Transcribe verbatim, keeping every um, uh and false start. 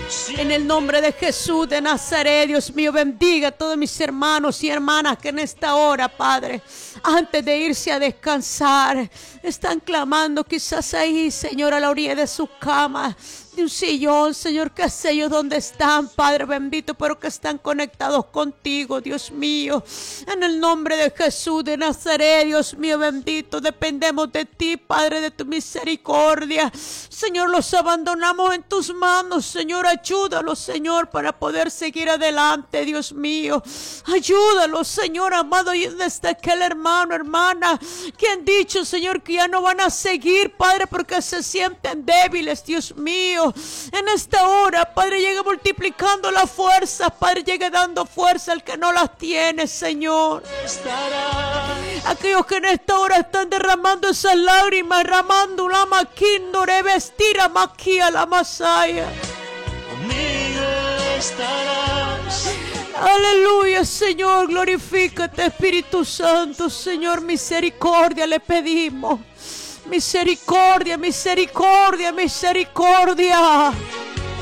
En el nombre de Jesús de Nazaret, Dios mío, bendiga a todos mis hermanos y hermanas que en esta hora, Padre, antes de irse a descansar, están clamando quizás ahí, Señor, a la orilla de su cama, de un sillón, Señor, qué sé yo dónde están, Padre bendito, pero que están conectados contigo, Dios mío. En el nombre de Jesús de Nazaret, Dios mío bendito, dependemos de ti, Padre, de tu misericordia. Señor, los abandonamos en tus manos, Señor, ayúdalos, Señor, para poder seguir adelante, Dios mío. Ayúdalos, Señor, amado, y desde aquel hermano, hermana, que han dicho, Señor, que ya no van a seguir, Padre, porque se sienten débiles, Dios mío. En esta hora, Padre, llegue multiplicando la fuerza, Padre, llegue dando fuerza al que no las tiene, Señor. Aquellos que en esta hora están derramando esas lágrimas, derramando la maquindo, revestira maquia la masaya. Conmigo estarás. Aleluya, Señor, glorifícate, Espíritu Santo, Señor, misericordia le pedimos. Misericordia, misericordia, misericordia.